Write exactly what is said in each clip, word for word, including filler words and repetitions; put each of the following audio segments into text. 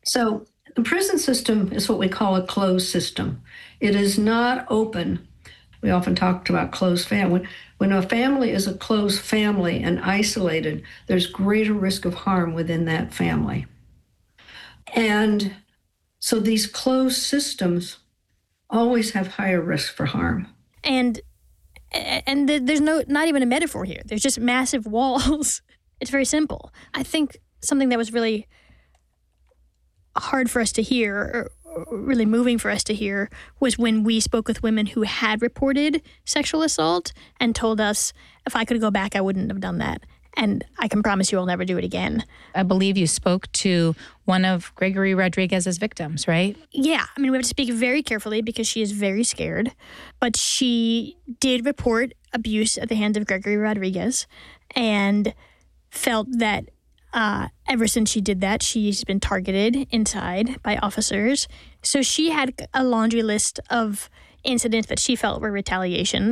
So the prison system is what we call a closed system. It is not open. We often talked about closed family. When a family is a closed family and isolated, there's greater risk of harm within that family. And so these closed systems always have higher risk for harm. And and there's no not even a metaphor here. There's just massive walls. It's very simple. I think something that was really hard for us to hear, or really moving for us to hear, was when we spoke with women who had reported sexual assault and told us, if I could go back, I wouldn't have done that. And I can promise you I'll never do it again. I believe you spoke to one of Gregory Rodriguez's victims, right? Yeah. I mean, we have to speak very carefully because she is very scared. But she did report abuse at the hands of Gregory Rodriguez and felt that uh, ever since she did that, she's been targeted inside by officers. So she had a laundry list of incidents that she felt were retaliation.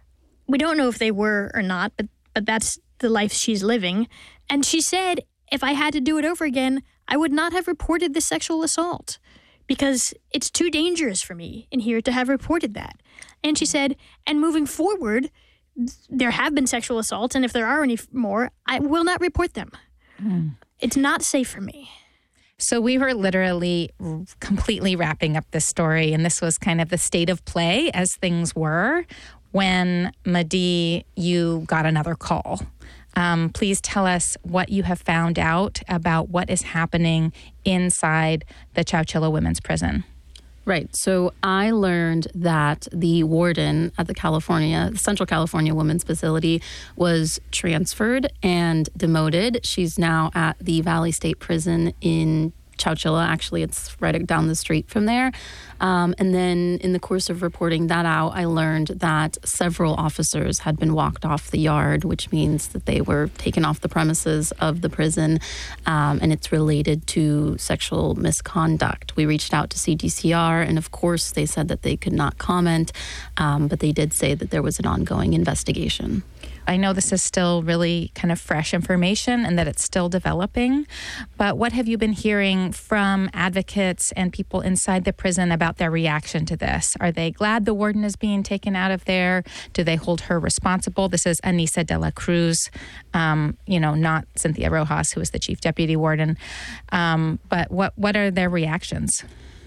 We don't know if they were or not, but but that's the life she's living. And she said, if I had to do it over again, I would not have reported the sexual assault because it's too dangerous for me in here to have reported that. And she said, and moving forward, there have been sexual assaults, and if there are any more, I will not report them. Mm. It's not safe for me. So we were literally completely wrapping up this story, and this was kind of the state of play as things were when, Madee, you got another call. Um, please tell us what you have found out about what is happening inside the Chowchilla Women's Prison. Right. So I learned that the warden at the California, Central California Women's Facility was transferred and demoted. She's now at the Valley State Prison in Chowchilla. Actually, it's right down the street from there. Um, and then in the course of reporting that out, I learned that several officers had been walked off the yard, which means that they were taken off the premises of the prison, um, and it's related to sexual misconduct. We reached out to C D C R, and of course, they said that they could not comment, um, but they did say that there was an ongoing investigation. I know this is still really kind of fresh information and that it's still developing, but what have you been hearing from advocates and people inside the prison about their reaction to this? Are they glad the warden is being taken out of there? Do they hold her responsible? This is Anissa de la Cruz, um, you know, not Cynthia Rojas, who is the chief deputy warden. Um, but what, what are their reactions?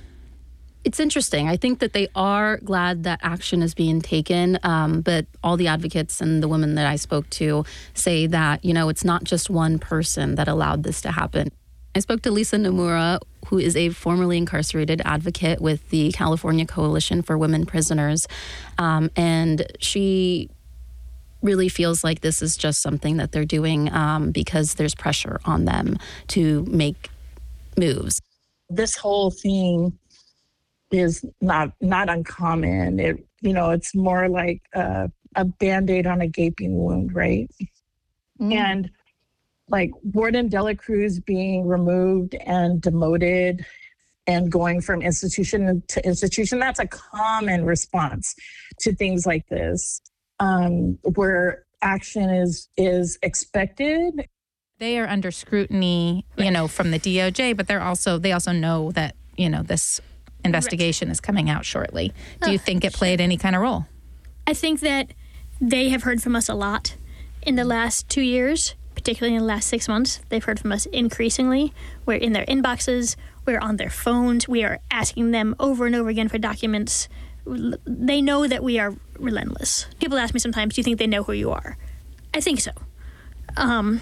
It's interesting. I think that they are glad that action is being taken, um, but all the advocates and the women that I spoke to say that, you know, it's not just one person that allowed this to happen. I spoke to Lisa Nomura, who is a formerly incarcerated advocate with the California Coalition for Women Prisoners, um, and she really feels like this is just something that they're doing um, because there's pressure on them to make moves. This whole thing is not not uncommon. It you know it's more like a, a Band-Aid on a gaping wound, right? Mm. And like Warden de la Cruz being removed and demoted and going from institution to institution, that's a common response to things like this, um, where action is is expected. They are under scrutiny, you know, from the D O J, but they're also they also know that, you know, this investigation is coming out shortly. Do you think it played any kind of role? I think that they have heard from us a lot in the last two years, particularly in the last six months. They've heard from us increasingly. We're in their inboxes. We're on their phones. We are asking them over and over again for documents. They know that we are relentless. People ask me sometimes, do you think they know who you are? I think so. Um,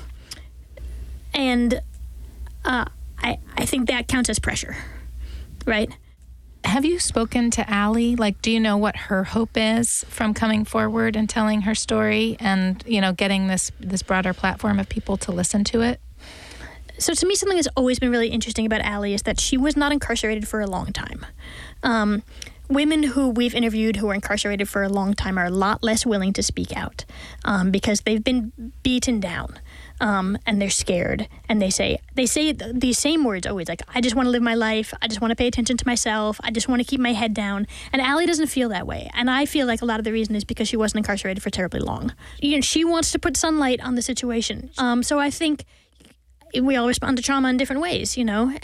and uh, I, I think that counts as pressure, right? Have you spoken to Allie? Like, do you know what her hope is from coming forward and telling her story and, you know, getting this, this broader platform of people to listen to it? So to me, something that's always been really interesting about Allie is that she was not incarcerated for a long time. Um, women who we've interviewed who are incarcerated for a long time are a lot less willing to speak out um, because they've been beaten down. Um, and they're scared, and they say they say th- these same words always, like, I just want to live my life, I just want to pay attention to myself, I just want to keep my head down. And Allie doesn't feel that way, and I feel like a lot of the reason is because she wasn't incarcerated for terribly long. You know, she wants to put sunlight on the situation. Um, so I think we all respond to trauma in different ways, you know,